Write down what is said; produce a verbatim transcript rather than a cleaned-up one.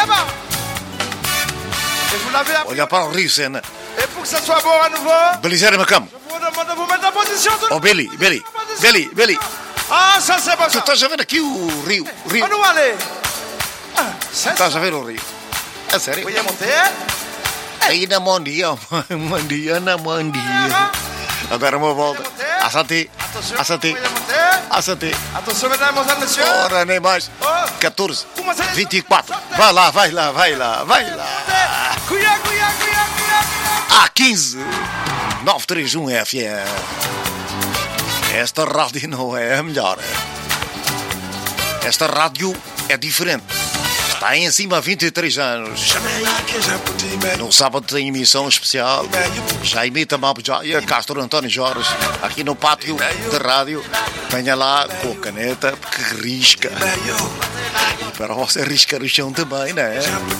là-bas. Et vous l'avez appris. Olha para o rio, cena. Et pour que ça soit bon à nouveau, Belisaire Macam. je vous demande de vous mettre en position. Tout Oh, Billy, Billy, Billy, Billy. Ah, ça c'est bon Tu ça. estás a ver aqui o rio? O rio. On nous aller. Ah, c'est ça. Estás a ver o rio? É sério? Vous voyez monter, hein? Aí na mão dia, mão dia, na mão dia. Agora uma volta. Assante, Attention, assante, vous voyez monter. assante. Attention, mesdames, mesdames, messieurs. Ora, nem mais. Oh. catorze, vinte e quatro. Vai lá, vai lá, vai lá, vai lá. Cuia, cuia, cuia, cuia. A quinze, nove três um F M. Esta rádio não é a melhor. Esta rádio é diferente. Está em cima há vinte e três anos. No sábado tem emissão especial. Já imita Mabujaia, Castro António Jorge, aqui no pátio da rádio. Venha lá com a caneta, que risca. E para você riscar o chão também, não é?